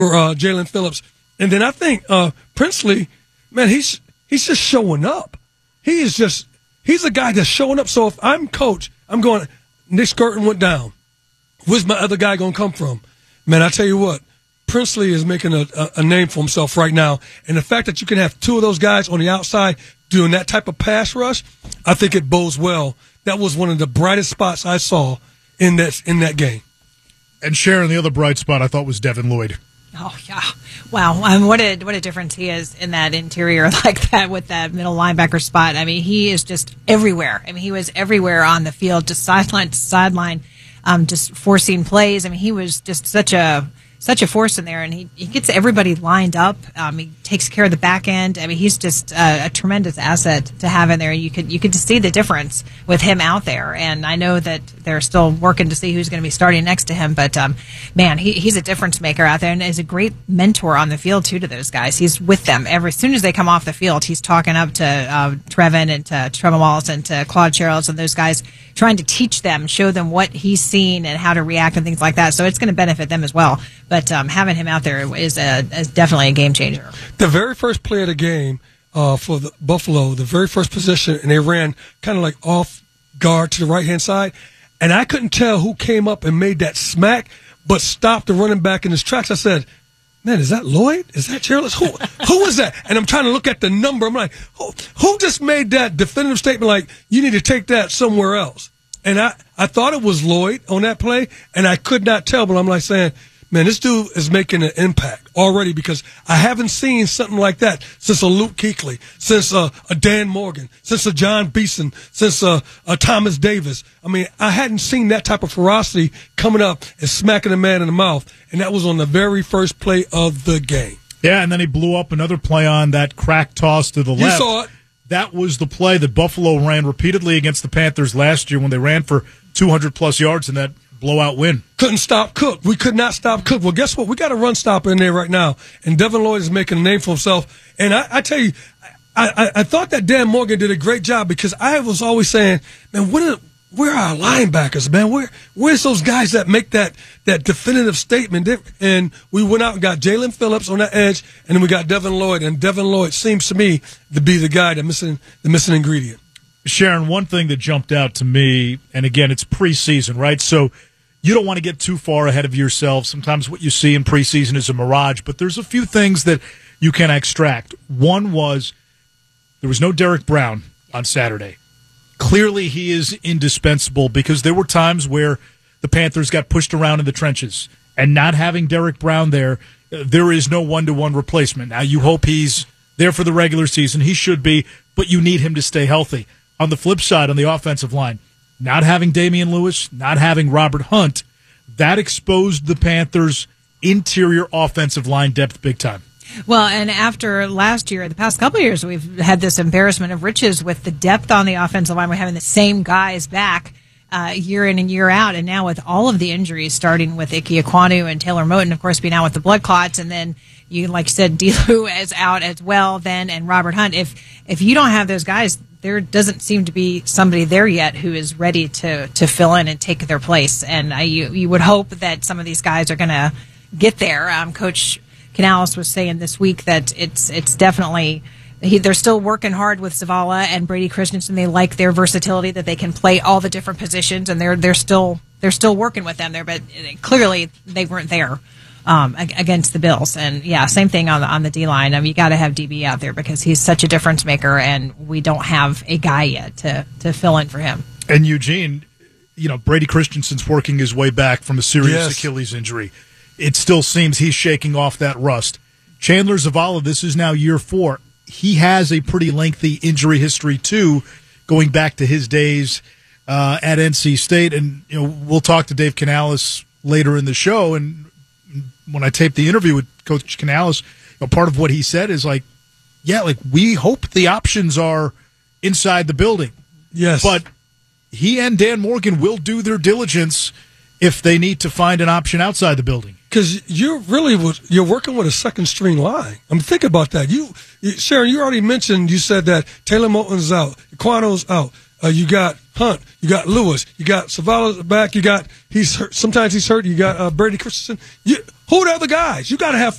Jalen Phillips. And then I think Princely, man, he's just showing up. He's a guy that's showing up. So if I'm coach, I'm going, Nick Skirton went down. Where's my other guy going to come from? Man, I tell you what, Princely is making a name for himself right now. And the fact that you can have two of those guys on the outside doing that type of pass rush, I think it bodes well. That was one of the brightest spots I saw in that game. And Sharon, the other bright spot I thought was Devin Lloyd. Oh, yeah. Wow. What a difference he is in that interior like that with that middle linebacker spot. I mean, he is just everywhere. I mean, he was everywhere on the field, just sideline to sideline, just forcing plays. I mean, he was just such a force in there, and he gets everybody lined up. He takes care of the back end. I mean, he's just a tremendous asset to have in there. You could just see the difference with him out there. And I know that they're still working to see who's going to be starting next to him. But man, he's a difference maker out there, and is a great mentor on the field too to those guys. He's with them as soon as they come off the field. He's talking up to Trevin and to Trevor Wallace and to Claude Charles and those guys, trying to teach them, show them what he's seen and how to react and things like that. So it's going to benefit them as well. But having him out there is definitely a game changer. The very first play of the game for the Buffalo, the very first position, and they ran kind of like off guard to the right-hand side, and I couldn't tell who came up and made that smack, but stopped the running back in his tracks. I said, man, is that Lloyd? Is that Charles? Who is that? And I'm trying to look at the number. I'm like, who just made that definitive statement like, you need to take that somewhere else? And I thought it was Lloyd on that play, and I could not tell, but I'm like saying, man, this dude is making an impact already, because I haven't seen something like that since a Luke Kuechly, since a Dan Morgan, since a John Beeson, since a Thomas Davis. I mean, I hadn't seen that type of ferocity coming up and smacking a man in the mouth, and that was on the very first play of the game. Yeah, and then he blew up another play on that crack toss to the left. You saw it. That was the play that Buffalo ran repeatedly against the Panthers last year when they ran for 200-plus yards in that blowout win. Couldn't stop Cook. We could not stop Cook. Well, guess what? We got a run stopper in there right now, and Devin Lloyd is making a name for himself. And I tell you, I thought that Dan Morgan did a great job, because I was always saying, man, where are our linebackers, man? Where's those guys that make that definitive statement? And we went out and got Jalen Phillips on that edge, and then we got Devin Lloyd. And Devin Lloyd seems to me to be the guy the missing ingredient. Sharon, one thing that jumped out to me, and again, it's preseason, right? So you don't want to get too far ahead of yourself. Sometimes what you see in preseason is a mirage, but there's a few things that you can extract. One was there was no Derek Brown on Saturday. Clearly he is indispensable, because there were times where the Panthers got pushed around in the trenches, and not having Derek Brown there is no one-to-one replacement. Now, you hope he's there for the regular season. He should be, but you need him to stay healthy. On the flip side, on the offensive line, not having Damian Lewis, not having Robert Hunt, that exposed the Panthers' interior offensive line depth big time. Well, and after last year, the past couple of years, we've had this embarrassment of riches with the depth on the offensive line. We're having the same guys back year in and year out. And now with all of the injuries, starting with Ike Ekwonu and Taylor Moton, of course, being out with the blood clots, and then you, like you said, D-Lou is out as well then, and Robert Hunt. If you don't have those guys, there doesn't seem to be somebody there yet who is ready to fill in and take their place. And you would hope that some of these guys are going to get there. Coach Canales was saying this week that it's definitely they're still working hard with Zavala and Brady Christensen. They like their versatility, that they can play all the different positions, and they're still working with them there. But clearly they weren't there against the Bills. And yeah, same thing on the D line. You got to have DB out there, because he's such a difference maker, and we don't have a guy yet to fill in for him. And Eugene, Brady Christensen's working his way back from a serious Achilles injury. It still seems he's shaking off that rust. Chandler Zavala, this is now year 4. He has a pretty lengthy injury history too, going back to his days at NC State. And we'll talk to Dave Canales later in the show. And when I taped the interview with Coach Canales, part of what he said is we hope the options are inside the building. Yes. But he and Dan Morgan will do their diligence if they need to find an option outside the building. Because you're working with a second string line. Think about that. Sharon, you already mentioned, you said that Taylor Moton's out, Ekwano's out, You got Hunt. You got Lewis. You got Savala back. He's hurt. Sometimes he's hurt. You got Brady Christensen. Who are the other guys? You got to have